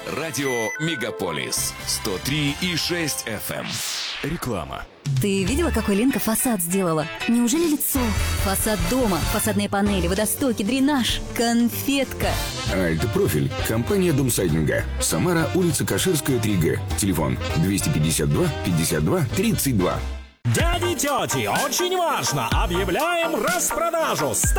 Радио Мегаполис 103,6 FM. Реклама. Ты видела, какой Ленка фасад сделала? Неужели лицо? Фасад дома, фасадные панели, водостоки, дренаж, конфетка. Альт-профиль. Компания Дом сайдинга. Самара, улица Каширская, 3Г. Телефон 252 52 32. Дяди, тети, очень важно! Объявляем распродажу!